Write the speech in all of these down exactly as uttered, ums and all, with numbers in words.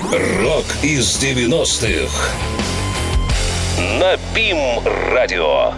Рок из девяностых на БИМ-радио.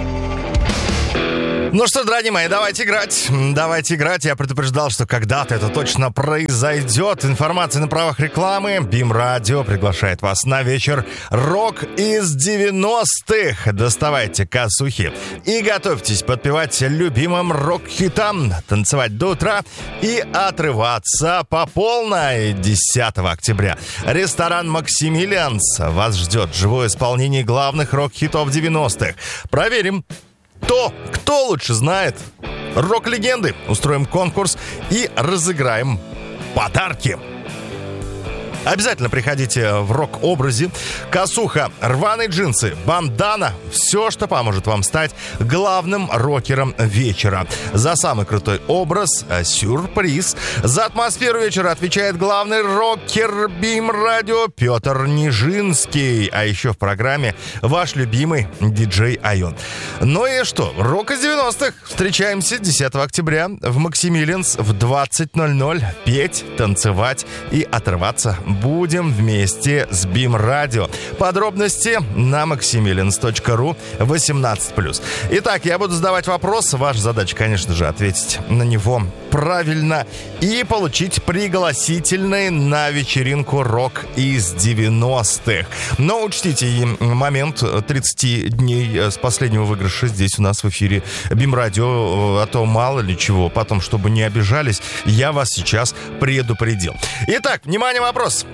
Ну что, дорогие мои, давайте играть. Давайте играть. Я предупреждал, что когда-то это точно произойдет. Информация на правах рекламы. БИМ-радио приглашает вас на вечер «Рок из девяностых». Доставайте косухи и готовьтесь подпевать любимым рок-хитам, танцевать до утра и отрываться по полной. Десятого октября ресторан «Максимилианс» вас ждет живое исполнение главных рок-хитов девяностых. Проверим, то, кто лучше знает рок-легенды. Устроим конкурс и разыграем подарки. Обязательно приходите в рок-образе. Косуха, рваные джинсы, бандана. Все, что поможет вам стать главным рокером вечера. За самый крутой образ — сюрприз. За атмосферу вечера отвечает главный рокер БИМ-радио Петр Нижинский. А еще в программе ваш любимый диджей Айон. Ну и что? Рок из девяностых. Встречаемся десятого октября в Максимилианс в двадцать ноль ноль. Петь, танцевать и отрываться будем вместе с БИМ-радио. Подробности на максимилианс точка ру восемнадцать плюс. Итак, я буду задавать вопрос. Ваша задача, конечно же, ответить на него правильно и получить пригласительный на вечеринку «Рок из девяностых». Но учтите момент: тридцать дней с последнего выигрыша здесь у нас в эфире БИМ-радио, а то мало ли чего. Потом, чтобы не обижались, я вас сейчас предупредил. Итак, внимание, вопрос.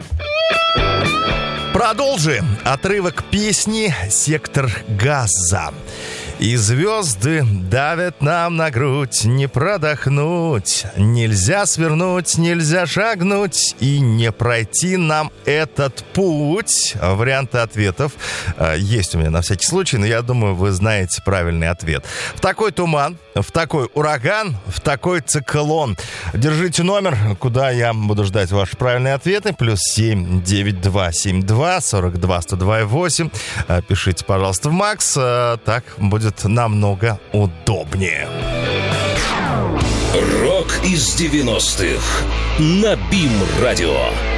Продолжи отрывок песни «Сектор газа». И звезды давят нам на грудь, не продохнуть. Нельзя свернуть, нельзя шагнуть и не пройти нам этот путь. Варианты ответов есть у меня на всякий случай, но я думаю, вы знаете правильный ответ. В такой туман, в такой ураган, в такой циклон. Держите номер, куда я буду ждать ваши правильные ответы. Плюс семь девять два семь два сорок два сто два восемь. Пишите, пожалуйста, в Макс. Так будет намного удобнее. Рок из девяностых на БИМ-радио.